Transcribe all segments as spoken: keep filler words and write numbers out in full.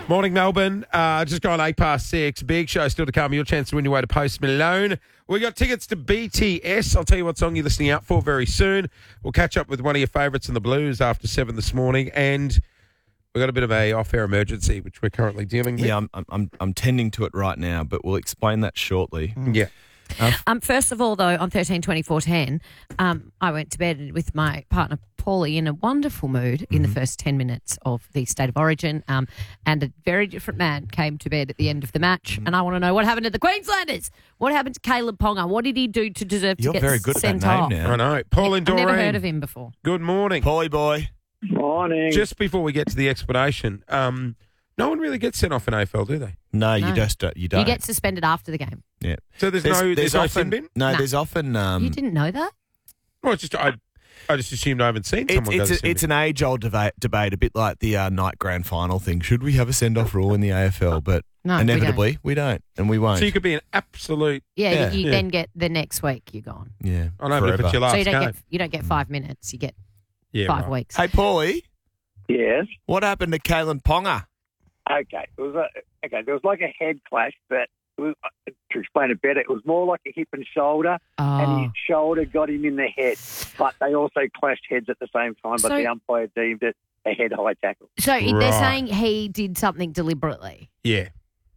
Morning, Melbourne. Uh, just gone eight past six. Big show still to come. Your chance to win your way to Post Malone. We got tickets to B T S. I'll tell you what song you're listening out for very soon. We'll catch up with one of your favourites in the Blues after seven this morning. And we've got a bit of a off-air emergency, which we're currently dealing with. Yeah, I'm, I'm, I'm tending to it right now, but we'll explain that shortly. Yeah. Uh, um, first of all, though, on thirteen twenty-four ten, um, I went to bed with my partner, Paulie, in a wonderful mood mm-hmm. in the first ten minutes of the State of Origin, um, and a very different man came to bed at the end of the match, mm-hmm. and I want to know what happened to the Queenslanders. What happened to Caleb Ponga? What did he do to deserve You're to get very good sent at that off? name now. I know. Paul and Doreen. I've never heard of him before. Good morning. Paulie boy. Morning. Just before we get to the explanation, um, no one really gets sent off in A F L, do they? No, No. you just don't. You don't. You get suspended after the game. yeah. So there's, no there's, no sin bin? No, Nah. there's often. Um, You didn't know that? Well, it's just I, I just assumed I haven't seen It's, someone it's, go a, to sin it's bin. an age-old debate, debate, a bit like the uh, night grand final thing. Should we have a send-off rule in the A F L? But No, we inevitably, we don't. and we won't. So you could be an absolute. Yeah, Yeah. you, you Yeah. then get the next week you're gone. yeah, I know, but if forever. it's your last so you don't game. get you don't get five minutes. You get yeah, five right. weeks. Hey, Paulie, Yes. what happened to Kalen Ponga? Okay. It was a, okay. There was like a head clash, but it was, to explain it better, it was more like a hip and shoulder, Oh. and his shoulder got him in the head. But they also clashed heads at the same time. But So- the umpire deemed it a head high tackle. So Right. they're saying he did something deliberately. Yeah.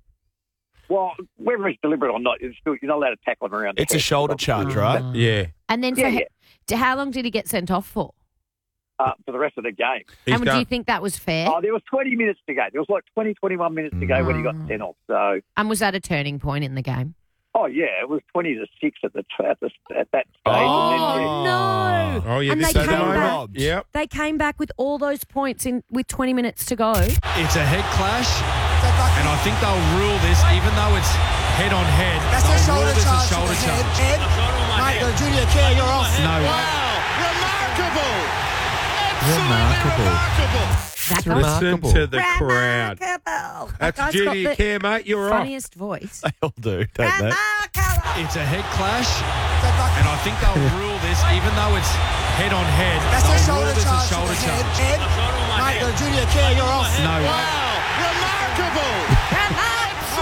Well, whether it's deliberate or not, it's still, you're not allowed to tackle him around. the It's a head. shoulder charge, right? Oh. Yeah. And then for Yeah, he- yeah. to how long did he get sent off for? Uh, for the rest of the game. He's and do done. you think that was fair? Oh, there was twenty minutes to go. There was like twenty, twenty-one minutes to go when he got Mm. sent off. So, And was that a turning point in the game? oh yeah, it was twenty to six at the at, the, at that stage. Oh, And then, yeah, no. Oh, yeah. And this they is the came moment. back. Yep. They came back with all those points in with twenty minutes to go. It's a head clash, and I think they'll rule this, even though it's head on head. That's a they'll shoulder rule this charge. a shoulder to the head. charge. Head. Mate, the junior care, you're off. No, Remarkable! Remarkable. That guy, Listen Remarkable. to the crowd. Remarkable. That That's guy's duty got of the care, mate. You're off. funniest voice. They all do, don't they? it's a head clash, and I think they'll rule this, even though it's head on head. That's a they'll shoulder rule this charge. a shoulder to the head. charge. Head. Mate, the junior care, you're off. No, Remarkable!